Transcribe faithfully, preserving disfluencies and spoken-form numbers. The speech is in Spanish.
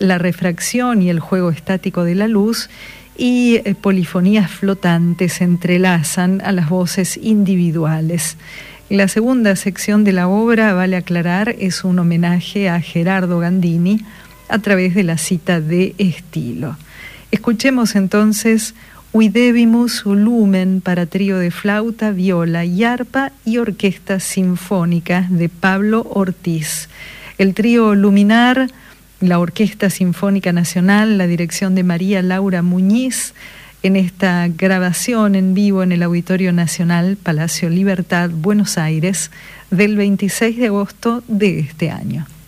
la refracción y el juego estático de la luz, y eh, polifonías flotantes entrelazan a las voces individuales. La segunda sección de la obra, vale aclarar, es un homenaje a Gerardo Gandini a través de la cita de estilo. Escuchemos entonces Videbimus Lumen para trío de flauta, viola y arpa y orquesta sinfónica de Pablo Ortiz. El trío Luminar, la Orquesta Sinfónica Nacional, la dirección de María Laura Muñiz, en esta grabación en vivo en el Auditorio Nacional, Palacio Libertad, Buenos Aires, del veintiséis de agosto de este año.